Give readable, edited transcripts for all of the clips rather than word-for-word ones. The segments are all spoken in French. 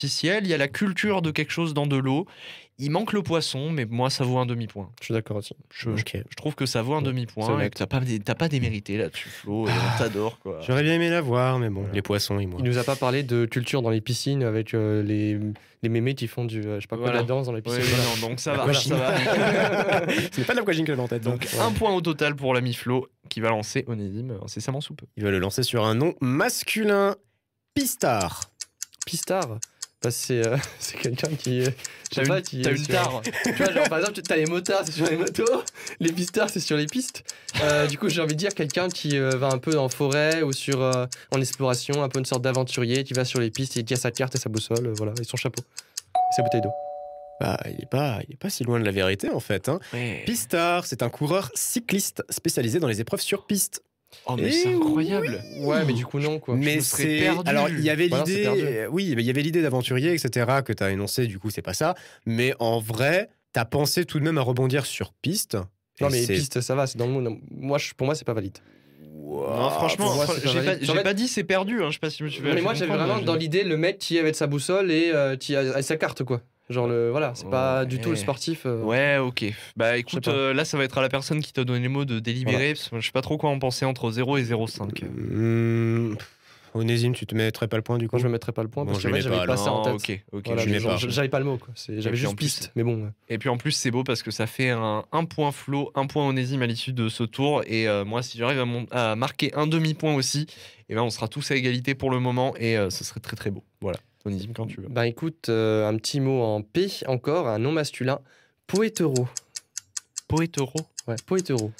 artificielle, il y a la culture de quelque chose dans de l'eau. Il manque le poisson, mais moi, ça vaut un demi-point. Je suis d'accord aussi. Je trouve que ça vaut un demi-point et que t'as pas démérité là-dessus, Flo, et on t'adore, quoi. J'aurais bien aimé la voir, mais bon, les poissons et moi. Il nous a pas parlé de culture dans les piscines avec les mémés qui font du, je sais pas quoi, de la danse dans les piscines. Non, donc ça va, ça va. Ce n'est pas de l'aquagym que j'avais en tête. Donc, un point au total pour l'ami Flo, qui va lancer Onésime incessamment sous peu. Il va le lancer sur un nom masculin. Pistar. Pistar, c'est quelqu'un qui... T'as une tare. Tu vois, genre, par exemple, t'as les motards, c'est sur les motos. Les pistards, c'est sur les pistes. Du coup, j'ai envie de dire quelqu'un qui va un peu en forêt ou en exploration, un peu une sorte d'aventurier qui va sur les pistes et qui a sa carte et sa boussole, voilà, et son chapeau. Et sa bouteille d'eau. Bah, il est pas si loin de la vérité, en fait. Hein. Ouais. Pistar, c'est un coureur cycliste spécialisé dans les épreuves sur piste. Oh, mais c'est incroyable. Ouais, mais du coup, non, quoi. Mais serais perdu. Alors, il y avait l'idée... perdu. Oui, mais il y avait l'idée d'aventurier, etc., que tu as énoncé, du coup, c'est pas ça. Mais en vrai, t'as pensé tout de même à rebondir sur piste. Non, mais piste, ça va, c'est dans le monde. Pour moi, c'est pas valide. Non, franchement, j'ai pas dit c'est perdu, hein, je sais pas si je me suis fait. Mais moi, j'avais vraiment dans l'idée le mec qui est avec sa boussole et qui a sa carte, quoi. Genre, voilà, c'est pas du tout le sportif. Ouais, ok. Bah écoute, là, ça va être à la personne qui t'a donné les mots de délibérer, parce que je sais pas trop quoi en penser entre 0 et 0,5. Onésime, tu te mettrais pas le point du coup? Moi, je me mettrais pas le point parce que j'avais pas ça en tête. Ok. Voilà, j'avais pas le mot, quoi. J'avais juste piste, mais bon. Et puis en plus, c'est beau parce que ça fait un point Flo, un point Onésime à l'issue de ce tour. Et moi, si j'arrive à marquer un demi-point aussi, et ben on sera tous à égalité pour le moment et ce serait très très beau. Voilà. Onésime, quand tu veux. Bah écoute, un petit mot en P encore, un nom masculin, poétero. Poétero? Ouais, poétero.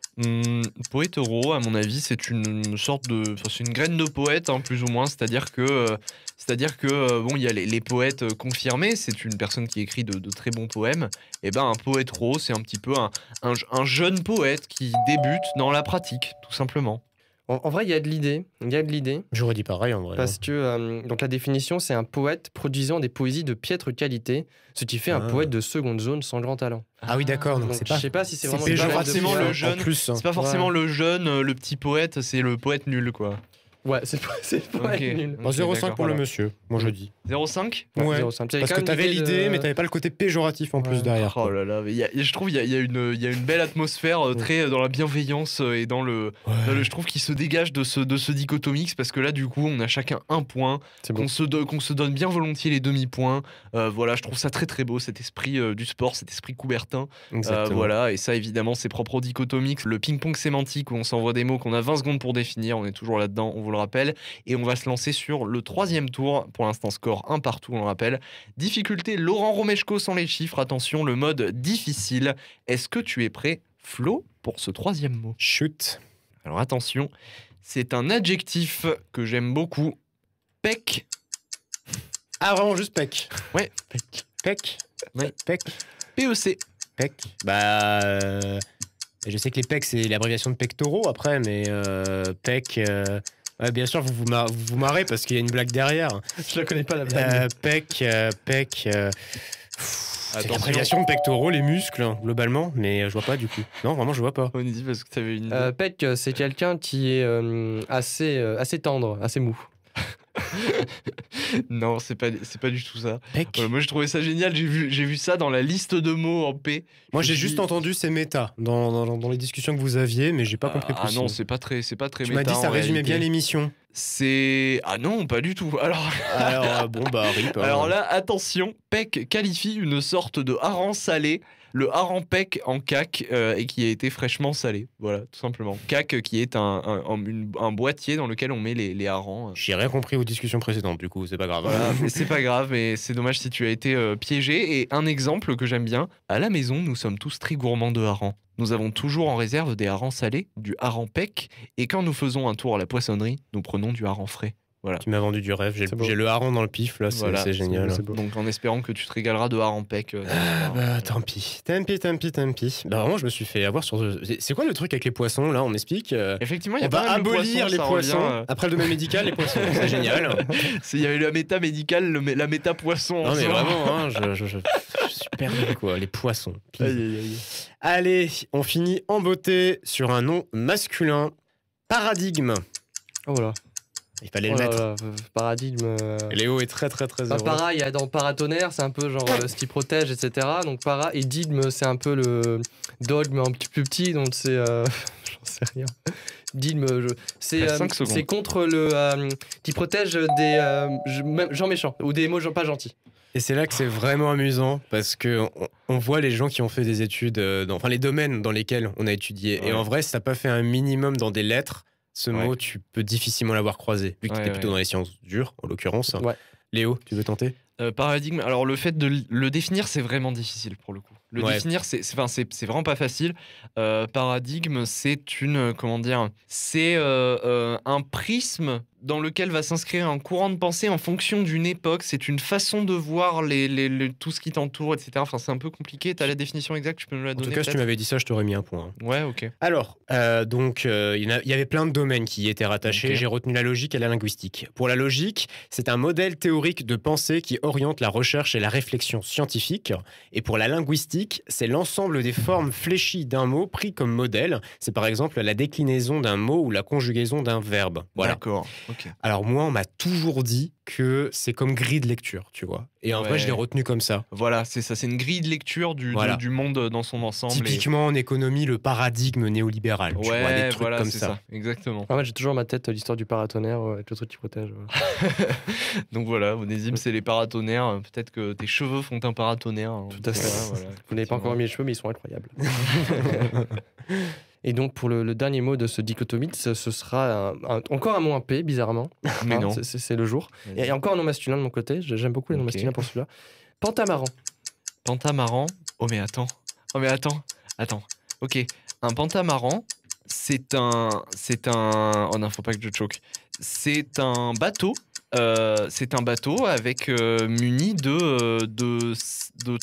Poétero, à mon avis, c'est une sorte de, c'est une graine de poète, hein, plus ou moins. C'est-à-dire que bon, il y a les poètes confirmés. C'est une personne qui écrit de très bons poèmes. Et ben, un poétero, c'est un petit peu un jeune poète qui débute dans la pratique, tout simplement. En vrai, il y a de l'idée. J'aurais dit pareil en vrai. Parce que donc la définition, c'est un poète produisant des poésies de piètre qualité, ce qui fait un poète de seconde zone sans grand talent. Ah oui, d'accord. Donc je sais pas si c'est vraiment forcément le jeune. C'est pas forcément le jeune, le petit poète, c'est le poète nul, quoi. Ouais, c'est le poète nul. 0,5 pour le monsieur, moi je dis. 0,5 ? Ouais, parce que t'avais l'idée, mais t'avais pas le côté péjoratif en plus derrière. Oh là là, je trouve qu'il y a une belle atmosphère très dans la bienveillance et dans le je trouve qu'il se dégage de ce dichotomix parce que là du coup on a chacun un point, qu'on se donne bien volontiers les demi-points. Voilà, je trouve ça très très beau cet esprit du sport, cet esprit coubertin. Voilà, et ça évidemment c'est propre au dichotomix, le ping-pong sémantique où on s'envoie des mots qu'on a 20 secondes pour définir, on est toujours là-dedans, on vous le rappelle, et on va se lancer sur le troisième tour. Pour l'instant, score 1 partout, on le rappelle. Difficulté Laurent Romeshko sans les chiffres. Attention, le mode difficile. Est-ce que tu es prêt, Flo, pour ce troisième mot? Shoot. Alors attention, c'est un adjectif que j'aime beaucoup. Pec. Ah, vraiment, juste pec. Ouais. Pec. Ouais. Pec. PEC. Pec. Bah... Je sais que les pecs, c'est l'abréviation de pectoraux après, mais pec... Ouais, bien sûr, vous marrez parce qu'il y a une blague derrière. Je la connais pas, la blague. Pec... c'est l'abréviation de pectoraux, les muscles, hein, globalement, mais je vois pas du coup. Non, vraiment, je vois pas. On dit parce que t'avais une idée. Pec, c'est quelqu'un qui est assez tendre, assez mou. Non, c'est pas du tout ça. Moi, j'ai trouvé ça génial. J'ai vu ça dans la liste de mots en P. Moi, j'ai juste entendu ces méta dans les discussions que vous aviez, mais j'ai pas compris plus. Ah non, c'est pas très méta. Tu m'as dit ça résumait bien l'émission. Ah non, pas du tout. Alors bon bah rip. Alors là, attention, Pec qualifie une sorte de hareng salé. Le hareng pec en cac et qui a été fraîchement salé. Voilà, tout simplement. Cac qui est un boîtier dans lequel on met les harengs. J'ai rien compris aux discussions précédentes, du coup, c'est pas grave. Voilà, mais c'est pas grave, mais c'est dommage si tu as été piégé. Et un exemple que j'aime bien, à la maison, nous sommes tous très gourmands de harengs. Nous avons toujours en réserve des harengs salés, du hareng pec, et quand nous faisons un tour à la poissonnerie, nous prenons du hareng frais. Voilà. Tu m'as vendu du rêve, j'ai le hareng dans le pif, là, c'est génial. C'est donc en espérant que tu te régaleras de hareng pec. Tant pis. Bah vraiment, je me suis fait avoir sur... C'est quoi le truc avec les poissons, là, on m'explique Effectivement, il y a on va abolir les poissons. Après le domaine médical, les poissons, c'est génial. Il y avait la méta médicale, la méta poisson. Non mais vraiment, hein, je suis perdu, quoi, les poissons. Allez, on finit en beauté sur un nom masculin. Paradigme. Oh voilà. Il fallait le Oh là mettre. là, paradigme. Léo est très heureux. Para, il y a dans paratonnerre, c'est un peu genre ce qui protège, etc. Donc para et dogme, c'est un peu le dogme un petit plus petit, donc c'est j'en sais rien. Dogme, c'est 5 secondes. c'est contre le qui protège des gens méchants ou des mots pas gentils. Et c'est là que c'est vraiment amusant parce que on voit les gens qui ont fait des études, enfin les domaines dans lesquels on a étudié. Ouais. Et en vrai, si t'as pas fait un minimum dans des lettres, ce Ouais. mot, tu peux difficilement l'avoir croisé, vu que t'étais plutôt dans les sciences dures, en l'occurrence. Ouais. Léo, tu veux tenter? Paradigme, alors le fait de le définir, c'est vraiment difficile pour le coup. Le Ouais. définir, c'est vraiment pas facile. Paradigme, c'est une, comment dire, c'est un prisme dans lequel va s'inscrire un courant de pensée en fonction d'une époque. C'est une façon de voir tout ce qui t'entoure, etc. Enfin, c'est un peu compliqué. T'as la définition exacte, tu peux nous la En donner tout cas, si tu peut-être m'avais dit ça, je t'aurais mis un point. Ouais, ok. Alors, donc, il y avait plein de domaines qui y étaient rattachés. Ok. J'ai retenu la logique et la linguistique. Pour la logique, c'est un modèle théorique de pensée qui oriente la recherche et la réflexion scientifique. Et pour la linguistique, c'est l'ensemble des formes fléchies d'un mot pris comme modèle. C'est par exemple la déclinaison d'un mot ou la conjugaison d'un verbe. Voilà. D'accord. Ok. Alors moi, on m'a toujours dit que c'est comme grille de lecture, tu vois. Et en Ouais. vrai, je l'ai retenu comme ça. Voilà, c'est ça. C'est une grille de lecture Voilà. du monde dans son ensemble. Typiquement en économie, le paradigme néolibéral. Tu vois, des trucs voilà, comme c'est ça. Exactement. Moi, j'ai toujours en ma tête l'histoire du paratonnerre avec le truc qui protège. Donc voilà, Onésime, c'est les paratonnerres. Peut-être que tes cheveux font un paratonnerre. Hein. Tout à fait. Voilà, Vous n'avez pas encore mis les cheveux, mais ils sont incroyables. Et donc, pour le dernier mot de ce dichotomite, ce sera encore un mot en P, bizarrement. Mais Hein, non. c'est le jour. Et encore un nom masculin de mon côté. J'aime beaucoup les noms Ok. masculins pour celui-là. Pentamaran. Pentamaran. Oh mais attends. Attends. Ok. Un pentamaran, c'est un. Oh non, faut pas que je choque. C'est un bateau. C'est un bateau avec muni de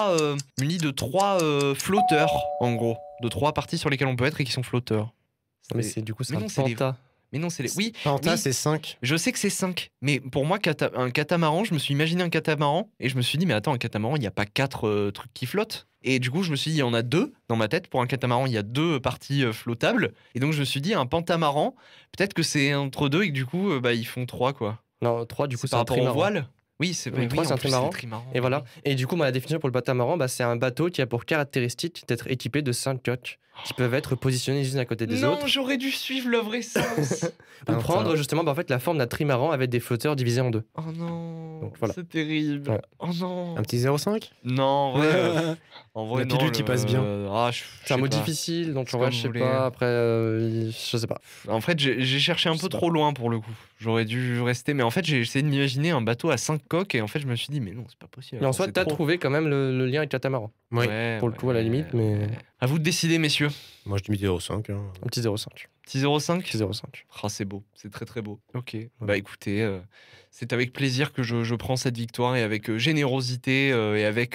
trois flotteurs en gros, de 3 parties sur lesquelles on peut être et qui sont flotteurs. Mais c'est du coup, c'est Mais un non, c'est des- penta. Mais non, c'est les. Oui, Penta, oui. c'est 5. Je sais que c'est 5, mais pour moi, un catamaran, je me suis imaginé un catamaran et je me suis dit, mais attends, un catamaran, il n'y a pas 4 trucs qui flottent. Et du coup, je me suis dit, il y en a 2 dans ma tête. Pour un catamaran, il y a 2 parties flottables. Et donc, je me suis dit, un pentamaran, peut-être que c'est entre 2 et que du coup, ils font 3, quoi. Non, 3, du coup, C'est c'est par un rapport au trimaran. voile. Oui, c'est Oui, vrai. trois, c'est un en plus, trimaran. le trimaran. Et voilà. Et du coup, moi, la définition pour le catamaran, c'est un bateau qui a pour caractéristique d'être équipé de 5 coques qui peuvent être positionnées les unes à côté des Non, autres. j'aurais dû suivre le vrai sens. Pour Enfin. prendre justement en fait, la forme d'un trimaran avec des flotteurs divisés en 2. Oh non, Donc, voilà. c'est terrible. Ouais. Oh non. Un petit 0,5? Non, en vrai, en vrai La non. pilule qui passe bien. C'est un mot difficile, donc C'est en vrai, comme je sais vous pas. voulez. Après, je sais pas. En fait, j'ai cherché un Je peu sais pas. trop loin pour le coup. J'aurais dû rester, mais en fait, j'ai essayé de m'imaginer un bateau à 5 coques et en fait, je me suis dit, mais non, c'est pas possible. Mais en Alors, soi, c'est t'as trop. trouvé quand même le lien avec catamaran. Oui. Ouais, Pour le coup, à la limite, mais- À vous de décider, messieurs. Moi, je dis 0,5. Hein. Un petit 0,5. Petit 0,5. Petit 0,5. Ah, c'est beau, c'est très très beau. Ok, bah écoutez, c'est avec plaisir que je prends cette victoire et avec générosité et avec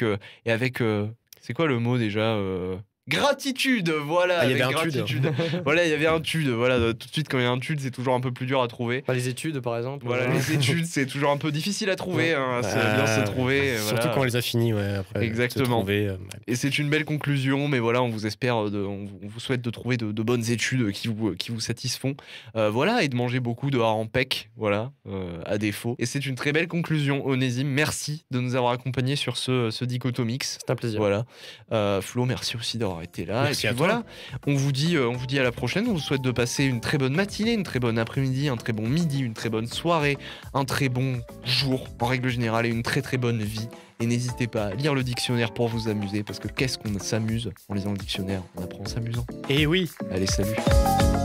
c'est quoi le mot déjà Gratitude, voilà. Ah, il y avec avait un tude. gratitude. Voilà, il y avait un tude. Voilà, tout de suite quand il y a un tude, c'est toujours un peu plus dur à trouver. Enfin, les études, par exemple. Voilà, les études, c'est toujours un peu difficile à trouver. Hein, c'est Ah, bien se trouver. Surtout voilà. quand on les a finis, ouais. Après, Exactement. se trouver, Et c'est une belle conclusion, mais voilà, on vous espère, on vous souhaite de trouver de bonnes études qui vous satisfont. Voilà, et de manger beaucoup de harengs pec, voilà, à défaut. Et c'est une très belle conclusion, Onésime. Merci de nous avoir accompagnés sur ce Dichotomix. C'est un plaisir. Voilà. Flo, merci aussi d'avoir été là. Merci et puis à toi. voilà, on vous dit à la prochaine. On vous souhaite de passer une très bonne matinée, une très bonne après-midi, un très bon midi, une très bonne soirée, un très bon jour en règle générale et une très très bonne vie. Et n'hésitez pas à lire le dictionnaire pour vous amuser parce que qu'est-ce qu'on s'amuse en lisant le dictionnaire? On apprend en s'amusant. Et oui. Allez, salut.